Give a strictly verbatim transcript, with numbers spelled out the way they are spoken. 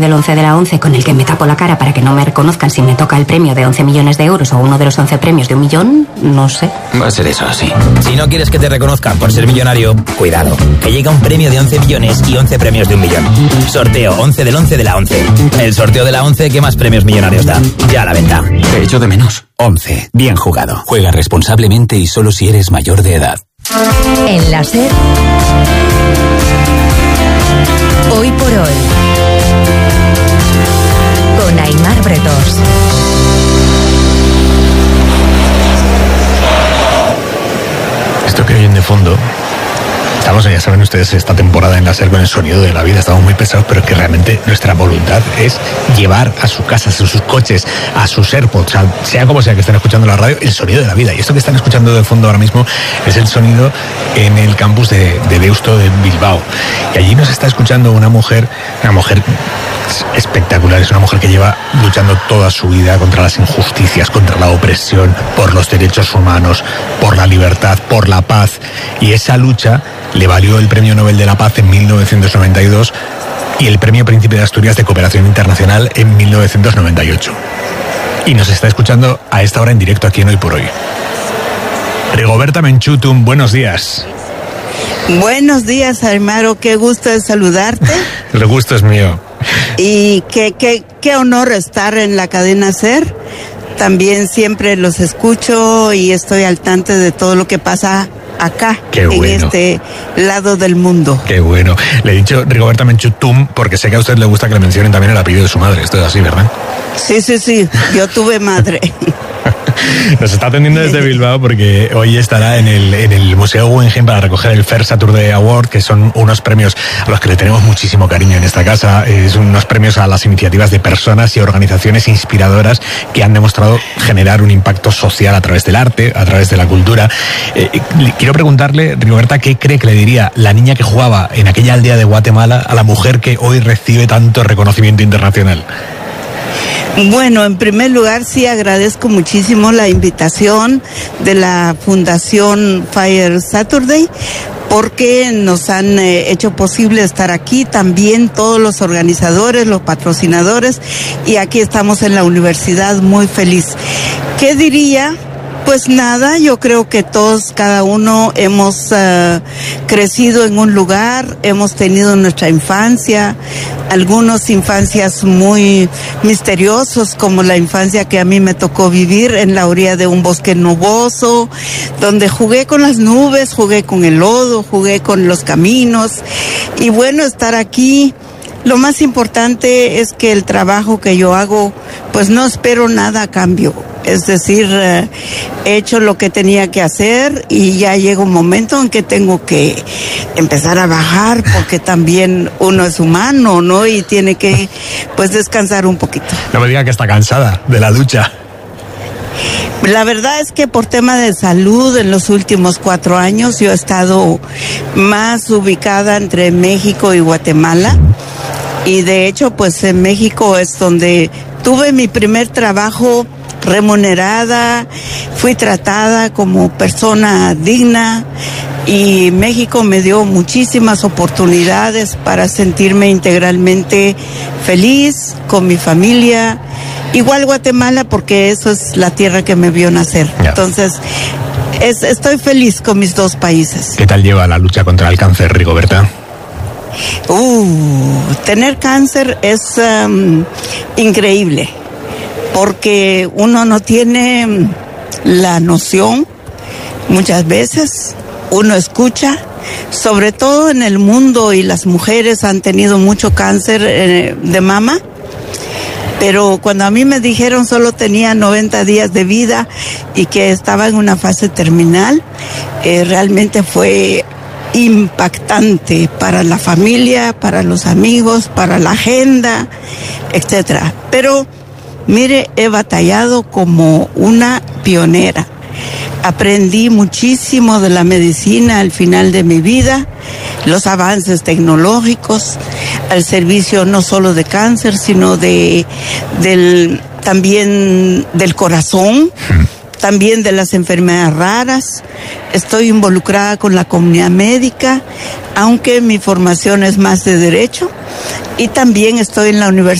del once de la once con el que me tapo la cara para que no me reconozcan si me toca el premio de once millones de euros o uno de los once premios de un millón, no sé. Va a ser eso, sí. Si no quieres que te reconozcan por ser millonario, cuidado, que llega un premio de once millones y once premios de un millón. Sorteo once del once de la once. El sorteo de la once que más premios millonarios da. Ya a la venta. Te echo de menos. once. Bien jugado. Juega responsablemente y solo si eres mayor de edad. En la SER, hoy por hoy, con Aimar Bretos. Esto que oyen de fondo, estamos, ya saben ustedes, esta temporada en la SER con el sonido de la vida, estamos muy pesados, pero que realmente nuestra voluntad es llevar a su casa, a sus coches, a sus AirPods, a, sea como sea que estén escuchando la radio, el sonido de la vida. Y esto que están escuchando de fondo ahora mismo es el sonido en el campus de, de Deusto de Bilbao. Y allí nos está escuchando una mujer, una mujer espectacular, es una mujer que lleva luchando toda su vida contra las injusticias, contra la opresión, por los derechos humanos, por la libertad, por la paz. Y esa lucha le valió el Premio Nobel de la Paz en mil novecientos noventa y dos y el Premio Príncipe de Asturias de Cooperación Internacional en mil novecientos noventa y ocho. Y nos está escuchando a esta hora en directo aquí en Hoy por Hoy. Rigoberta Menchutum, buenos días. Buenos días, Aimaro, qué gusto de saludarte. El gusto es mío. Y qué, qué, qué honor estar en la cadena SER. También siempre los escucho y estoy al tanto de todo lo que pasa acá, Qué bueno. en este lado del mundo. Qué bueno. Le he dicho Rigoberta Menchutum porque sé que a usted le gusta que le mencionen también el apellido de su madre. Esto es así, ¿verdad? Sí, sí, sí. Yo tuve madre. Nos está atendiendo desde Bilbao porque hoy estará en el, en el Museo Guggenheim para recoger el First Saturday Award, que son unos premios a los que le tenemos muchísimo cariño en esta casa. Es unos premios a las iniciativas de personas y organizaciones inspiradoras que han demostrado generar un impacto social a través del arte, a través de la cultura. Eh, quiero preguntarle, Rigoberta, ¿qué cree que le diría la niña que jugaba en aquella aldea de Guatemala a la mujer que hoy recibe tanto reconocimiento internacional? Bueno, en primer lugar sí agradezco muchísimo la invitación de la Fundación Fire Saturday porque nos han eh, hecho posible estar aquí, también todos los organizadores, los patrocinadores, y aquí estamos en la universidad muy feliz. ¿Qué diría? Pues nada, yo creo que todos, cada uno hemos uh, crecido en un lugar, hemos tenido nuestra infancia, algunos infancias muy misteriosos, como la infancia que a mí me tocó vivir en la orilla de un bosque nuboso, donde jugué con las nubes, jugué con el lodo, jugué con los caminos, y bueno, estar aquí. Lo más importante es que el trabajo que yo hago, pues no espero nada a cambio. Es decir, eh, he hecho lo que tenía que hacer y ya llega un momento en que tengo que empezar a bajar porque también uno es humano, ¿no? Y tiene que, pues, descansar un poquito. No me diga que está cansada de la lucha. La verdad es que por tema de salud en los últimos cuatro años yo he estado más ubicada entre México y Guatemala. Y de hecho, pues en México es donde tuve mi primer trabajo remunerada, fui tratada como persona digna y México me dio muchísimas oportunidades para sentirme integralmente feliz con mi familia. Igual Guatemala, porque eso es la tierra que me vio nacer. Yeah. Entonces, es, estoy feliz con mis dos países. ¿Qué tal lleva la lucha contra el cáncer, Rigoberta? Uh, tener cáncer es um, increíble, porque uno no tiene la noción, muchas veces uno escucha, sobre todo en el mundo, y las mujeres han tenido mucho cáncer eh, de mama, pero cuando a mí me dijeron solo tenía noventa días de vida y que estaba en una fase terminal, eh, realmente fue impactante para la familia, para los amigos, para la agenda, etcétera. Pero mire, he batallado como una pionera. Aprendí muchísimo de la medicina al final de mi vida, los avances tecnológicos, al servicio no solo de cáncer, sino de del también del corazón. también de las enfermedades raras. Estoy involucrada con la comunidad médica, aunque mi formación es más de derecho, y también estoy en la Universidad